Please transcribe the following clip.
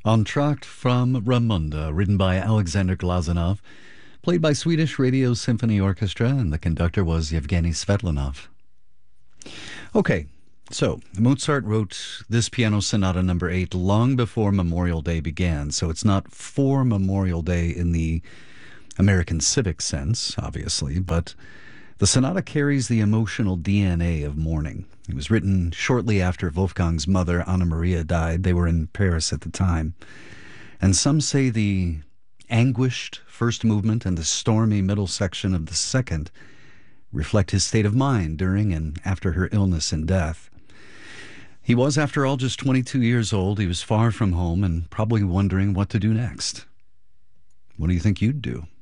Entr'acte from Ramunda, written by Alexander Glazunov, played by Swedish Radio Symphony Orchestra, and the conductor was Yevgeny Svetlanov. Okay, so Mozart wrote this piano sonata number 8 long before Memorial Day began, so it's not for Memorial Day in the American civic sense, obviously, but the sonata carries the emotional DNA of mourning. It was written shortly after Wolfgang's mother, Anna Maria, died. They were in Paris at the time. And some say the anguished first movement and the stormy middle section of the second reflect his state of mind during and after her illness and death. He was, after all, just 22 years old. He was far from home and probably wondering what to do next. What do you think you'd do?